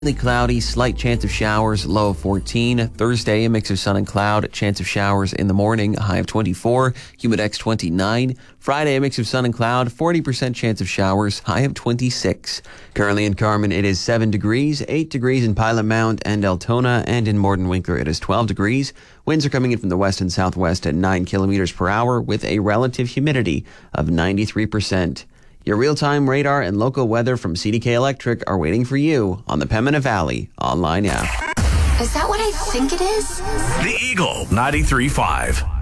Cloudy, slight chance of showers, low of 14. Thursday, a mix of sun and cloud, chance of showers in the morning, high of 24. Humidex 29. Friday, a mix of sun and cloud, 40% chance of showers, high of 26. Currently in Carmen, it is 7 degrees, 8 degrees in Pilot Mount and Altona, and in Morden Winkler, it is 12 degrees. Winds are coming in from the west and southwest at 9 kilometers per hour with a relative humidity of 93%. Your real-time radar and local weather from CDK Electric are waiting for you on the Pembina Valley online app. Is that what I think it is? The Eagle 93.5.